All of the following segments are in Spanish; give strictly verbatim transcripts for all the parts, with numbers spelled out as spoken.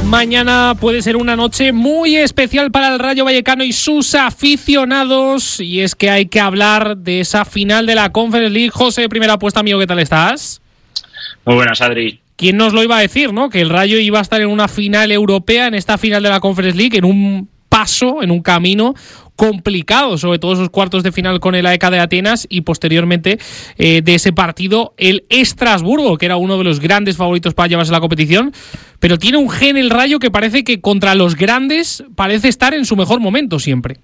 Mañana puede ser una noche muy especial para el Rayo Vallecano y sus aficionados, y es que hay que hablar de esa final de la Conference League. José, primera apuesta, amigo, ¿qué tal estás? Muy buenas, Adri. ¿Quién nos lo iba a decir, no? Que el Rayo iba a estar en una final europea, en esta final de la Conference League, en un paso, en un camino complicado, sobre todo esos cuartos de final con el A E K de Atenas y posteriormente eh, de ese partido el Estrasburgo, que era uno de los grandes favoritos para llevarse la competición, pero tiene un gen el Rayo que parece que contra los grandes parece estar en su mejor momento siempre.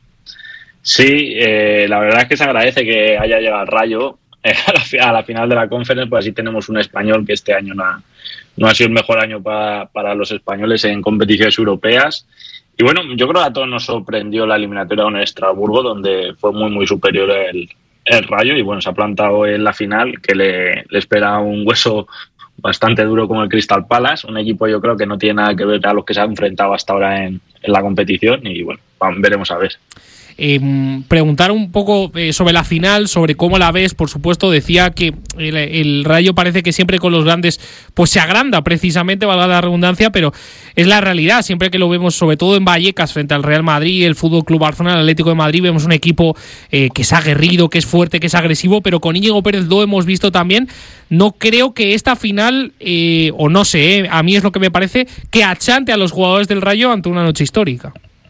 Sí, eh, la verdad es que se agradece que haya llegado el Rayo eh, a, la, a la final de la Conference, pues así tenemos un español que este año no ha, no ha sido el mejor año para, para los españoles en competiciones europeas. Y bueno, yo creo que a todos nos sorprendió la eliminatoria con el Estrasburgo, donde fue muy, muy superior el, el Rayo. Y bueno, se ha plantado en la final, que le, le espera un hueso bastante duro como el Crystal Palace. Un equipo, yo creo, que no tiene nada que ver a los que se ha enfrentado hasta ahora en, en la competición. Y bueno, veremos a ver. Eh, preguntar un poco eh, sobre la final, sobre cómo la ves. Por supuesto, decía que el, el Rayo parece que siempre con los grandes pues se agranda, precisamente, valga la redundancia, pero es la realidad. Siempre que lo vemos, sobre todo en Vallecas, frente al Real Madrid, el Fútbol Club Barcelona, el Atlético de Madrid, vemos un equipo eh, que es aguerrido, que es fuerte, que es agresivo, pero con Íñigo Pérez lo hemos visto también. No creo que esta final, eh, o no sé, eh, a mí es lo que me parece, que achante a los jugadores del Rayo ante una noche histórica.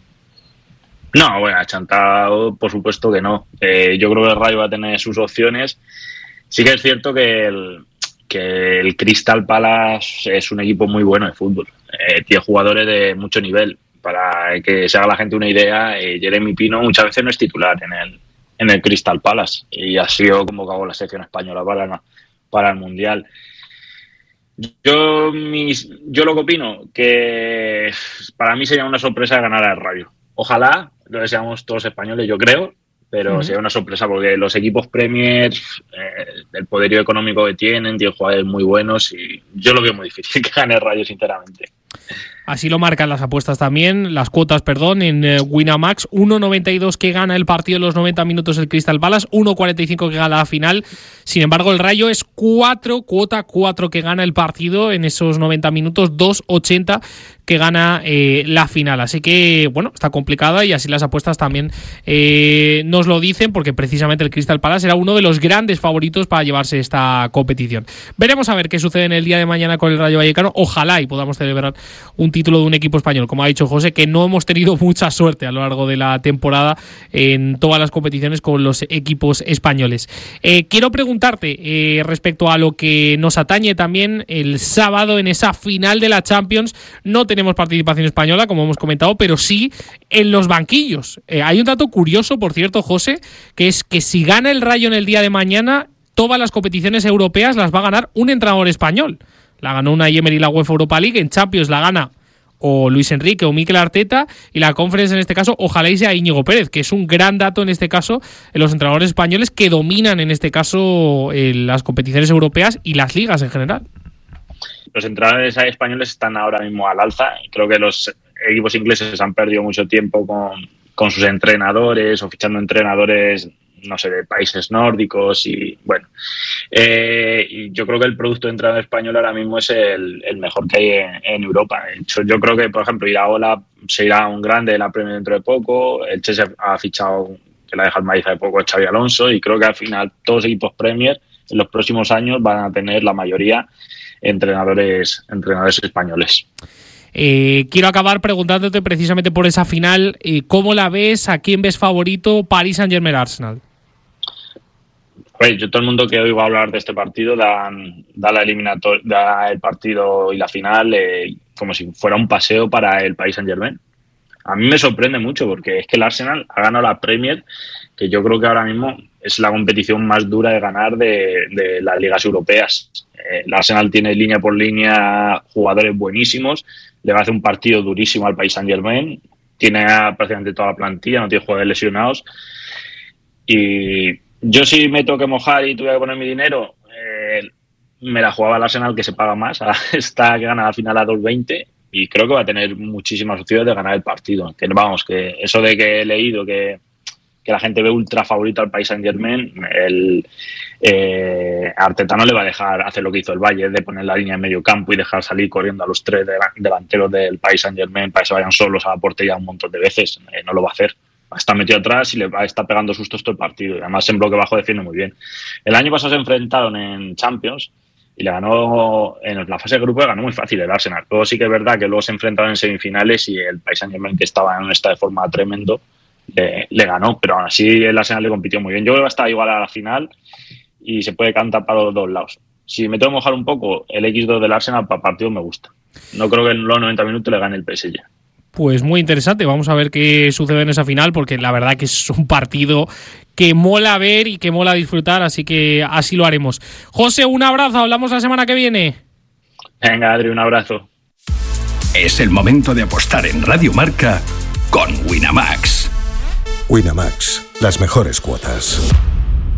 No, bueno, achantado, por supuesto que no. Eh, yo creo que el Rayo va a tener sus opciones. Sí que es cierto que el, que el Crystal Palace es un equipo muy bueno de fútbol. Eh, tiene jugadores de mucho nivel. Para que se haga la gente una idea, eh, Jeremy Pino muchas veces no es titular en el, en el Crystal Palace y ha sido convocado a la selección española para, para el Mundial. Yo, mis, yo lo que opino, que para mí sería una sorpresa ganar al Rayo. Ojalá lo deseamos todos españoles, yo creo, pero uh-huh. sería una sorpresa porque los equipos Premier, eh, el poderío económico que tienen, tienen jugadores muy buenos y yo lo veo muy difícil que gane el Rayo, sinceramente. Así lo marcan las apuestas también, las cuotas, perdón, en eh, Winamax. uno noventa y dos que gana el partido en los noventa minutos el Crystal Palace, uno cuarenta y cinco que gana la final. Sin embargo, el Rayo es cuatro, cuota cuatro que gana el partido en esos noventa minutos, dos ochenta que gana eh, la final. Así que, bueno, está complicada y así las apuestas también eh, nos lo dicen, porque precisamente el Crystal Palace era uno de los grandes favoritos para llevarse esta competición. Veremos a ver qué sucede en el día de mañana con el Rayo Vallecano. Ojalá y podamos celebrar un título de un equipo español, como ha dicho José, que no hemos tenido mucha suerte a lo largo de la temporada en todas las competiciones con los equipos españoles. Eh, quiero preguntarte eh, respecto a lo que nos atañe también el sábado en esa final de la Champions. No tenemos participación española, como hemos comentado, pero sí en los banquillos. Eh, hay un dato curioso, por cierto, José, que es que si gana el Rayo en el día de mañana, todas las competiciones europeas las va a ganar un entrenador español. La ganó Unai Emery la UEFA Europa League, en Champions la gana o Luis Enrique o Mikel Arteta, y la Conference en este caso ojalá y sea Íñigo Pérez, que es un gran dato en este caso en los entrenadores españoles que dominan en este caso eh, las competiciones europeas y las ligas en general. Los entrenadores españoles están ahora mismo al alza. Creo que los equipos ingleses han perdido mucho tiempo con, con sus entrenadores o fichando entrenadores, no sé, de países nórdicos y bueno. Eh, y yo creo que el producto de entrenador español ahora mismo es el, el mejor que hay en, en Europa. De hecho, yo creo que, por ejemplo, Iraola se irá a un grande de la Premier dentro de poco. El Chelsea ha fichado, que la deja el maíz de poco, Xabi Alonso, y creo que al final todos los equipos Premier en los próximos años van a tener la mayoría entrenadores, entrenadores españoles. Eh, quiero acabar preguntándote precisamente por esa final, eh, ¿cómo la ves? ¿A quién ves favorito? Paris Saint-Germain-Arsenal. Pues yo todo el mundo que oigo hablar de este partido da, da la eliminatoria, da el partido y la final eh, como si fuera un paseo para el Paris Saint-Germain. A mí me sorprende mucho porque es que el Arsenal ha ganado la Premier, que yo creo que ahora mismo es la competición más dura de ganar de, de las ligas europeas. Eh, el Arsenal tiene línea por línea jugadores buenísimos, le va a hacer un partido durísimo al Paris Saint-Germain, tiene prácticamente toda la plantilla, no tiene jugadores lesionados. Y yo si me tengo que mojar y tuviera que poner mi dinero, eh, me la jugaba al Arsenal, que se paga más, está que gana la final a dos veinte. Y creo que va a tener muchísimas opciones de ganar el partido. Que vamos, que eso de que he leído que, que la gente ve ultra favorito al Paris Saint-Germain, el eh, Arteta no le va a dejar hacer lo que hizo el Bayern, de poner la línea en medio campo y dejar salir corriendo a los tres delanteros del Paris Saint-Germain para que se vayan solos a la portería un montón de veces. Eh, no lo va a hacer. Está metido atrás y le va a estar pegando sustos todo el partido. Y además en bloque bajo defiende muy bien. El año pasado se enfrentaron en Champions y le ganó en la fase de grupo, le ganó muy fácil el Arsenal. Luego sí que es verdad que luego se enfrentaron en semifinales y el Paris Saint-Germain, que estaba en un estado de forma tremendo, le, le ganó. Pero aún así el Arsenal le compitió muy bien. Yo creo que va a estar igual a la final y se puede cantar para los dos lados. Si me tengo que mojar un poco, el equis dos del Arsenal para partido me gusta. No creo que en los noventa minutos le gane el P S G. Pues muy interesante, vamos a ver qué sucede en esa final, porque la verdad que es un partido que mola ver y que mola disfrutar, así que así lo haremos. José, un abrazo, hablamos la semana que viene. Venga, Adri, un abrazo. Es el momento de apostar en Radio Marca con Winamax. Winamax, las mejores cuotas.